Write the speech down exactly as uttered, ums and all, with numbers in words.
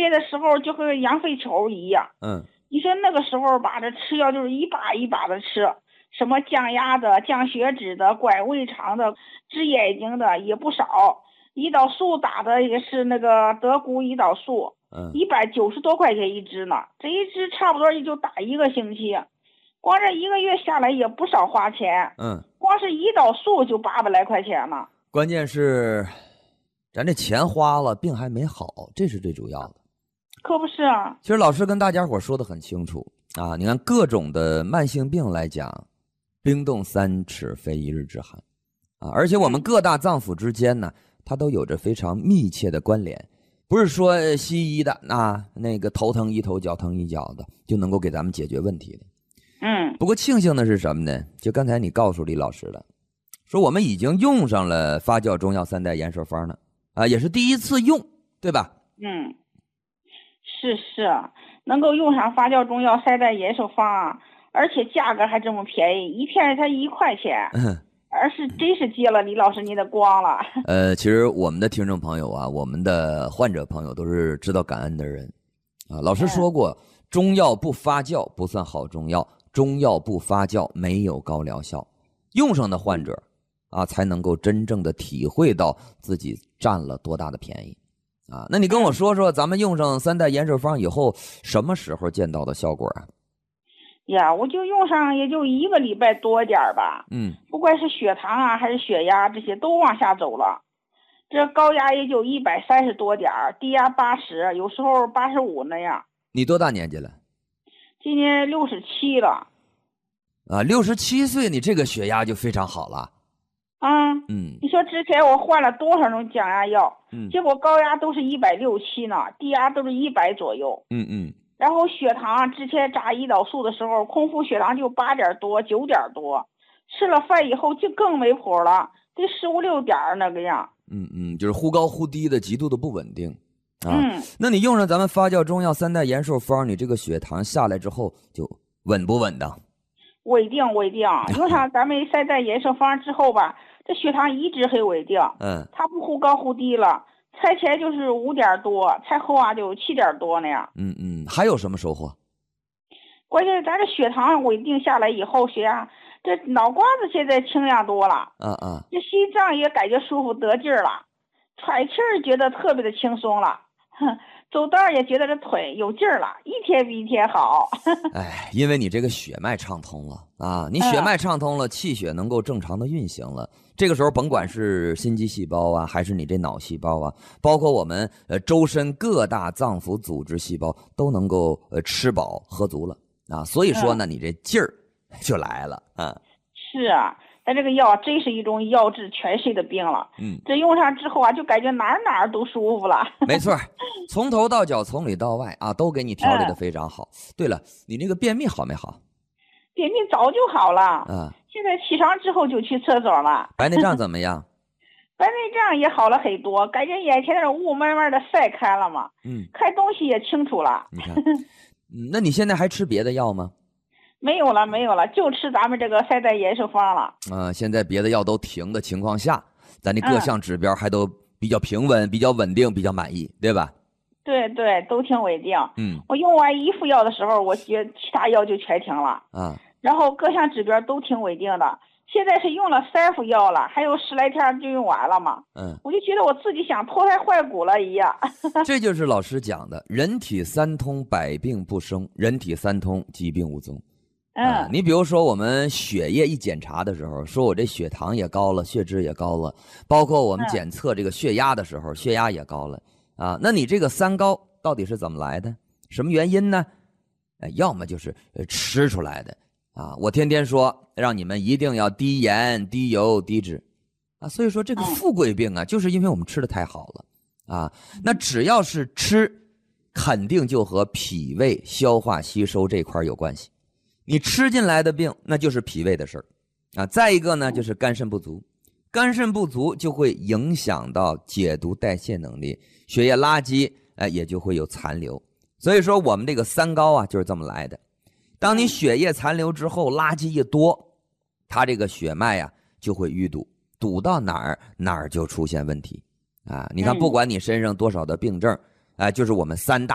节的时候就和养肺球一样。 嗯， 你说那个时候吧，这吃药就是一把一把的吃，什么降压的、降血脂的、管胃肠的、治眼睛的也不少。胰岛素打的也是那个德国胰岛素， 嗯， 一百九十多块钱一支呢，这一支差不多也就打一个星期，光这一个月下来也不少花钱。 嗯， 光是胰岛素就八百来块钱呢。 关键是咱这钱花了，病还没好，这是最主要的。 可不是啊。 其实老师跟大家伙说的很清楚啊，你看各种的慢性病来讲，冰冻三尺非一日之寒啊，而且我们各大脏腑之间呢，它都有着非常密切的关联，不是说西医的啊那个头疼一头脚疼一脚的就能够给咱们解决问题的。 嗯， 不过庆幸的是什么呢？就刚才你告诉李老师了，说我们已经用上了发酵中药三代延寿方了啊，也是第一次用，对吧？ 嗯，是是，能够用上发酵中药三代延寿方啊，而且价格还这么便宜，一片才一块钱。 嗯， 而是真是接了李老师您的光了。 呃，其实我们的听众朋友啊，我们的患者朋友都是知道感恩的人啊。老师说过，嗯、中药不发酵不算好中药，中药不发酵没有高疗效。用上的患者啊，才能够真正的体会到自己占了多大的便宜啊。那你跟我说说，咱们用上三代延寿方以后，什么时候见到的效果啊？ 呀，我就用上也就一个礼拜多点儿吧。 嗯， 不管是血糖啊还是血压，这些都往下走了。这高压也就一百三十多点儿，低压八十，有时候八十五那样。 你多大年纪了？ 今年六十七了。 啊，六十七岁，你这个血压就非常好了。 啊， 嗯， 你说之前我换了多少种降压药， 嗯， 结果高压都是一百六七呢，低压都是一百左右。 嗯嗯。 然后血糖之前扎胰岛素的时候，空腹血糖就八点多、九点多，吃了饭以后就更没谱了，得十五六点那个样。 嗯嗯，就是忽高忽低的，极度的不稳定啊。 嗯， 那你用上咱们发酵中药三代延寿方，你这个血糖下来之后就稳不稳当？ 稳定稳定，用上咱们三代延寿方之后吧，这血糖一直很稳定。 嗯， 它不忽高忽低了。菜前就是五点多，菜后啊就七点多那样。 嗯嗯，还有什么收获？ 关键咱这血糖稳定下来以后，血压这脑瓜子现在轻量多了。 啊啊， 这心脏也感觉舒服得劲儿了，喘气儿觉得特别的轻松了，哼，走道也觉得这腿有劲儿了，一天比一天好。 哎，因为你这个血脉畅通了啊，你血脉畅通了，气血能够正常的运行了。这个时候，甭管是心肌细胞啊，还是你这脑细胞啊，包括我们呃周身各大脏腑组织细胞，都能够呃吃饱喝足了啊。所以说呢，你这劲儿就来了啊。 是啊，咱这个药真是一种药治全身的病了。 嗯， 这用上之后啊，就感觉哪儿哪儿都舒服了。 没错，从头到脚，从里到外啊，都给你调理的非常好。嗯、对了，你那个便秘好没好？ 便秘早就好了。 啊。 现在起床之后就去厕所了。 白内障怎么样？ 白内障也好了很多，感觉眼前的雾慢慢的晒开了嘛。 嗯， 看东西也清楚了。 你看，嗯，那你现在还吃别的药吗？ 没有了，没有了，就吃咱们这个三代延寿方了。 啊、呃，现在别的药都停的情况下，咱这各项指标还都比较平稳、嗯、比较稳定、比较满意，对吧？ 对对，都挺稳定。 嗯， 我用完一副药的时候，我觉其他药就全停了。 啊。 然后各项指标都挺稳定的，现在是用了三副药了，还有十来天就用完了嘛。 嗯， 我就觉得我自己想脱胎换骨了一样。 这就是老师讲的，人体三通，百病不生；人体三通，疾病无踪。 嗯、 啊，你比如说我们血液一检查的时候，说我这血糖也高了，血脂也高了，包括我们检测这个血压的时候，嗯、血压也高了啊。那你这个三高到底是怎么来的？什么原因呢？哎，要么就是吃出来的。啊，我天天说让你们一定要低盐、低油、低脂，啊，所以说这个富贵病啊，就是因为我们吃的太好了，啊，那只要是吃，肯定就和脾胃、消化、吸收这块有关系。你吃进来的病，那就是脾胃的事儿，啊，再一个呢就是肝肾不足，肝肾不足就会影响到解毒代谢能力，血液垃圾，哎，也就会有残留。所以说我们这个三高啊，就是这么来的。当你血液残留之后，垃圾一多，它这个血脉啊就会淤堵，堵到哪儿哪儿就出现问题啊！你看，不管你身上多少的病症，啊、呃，就是我们三大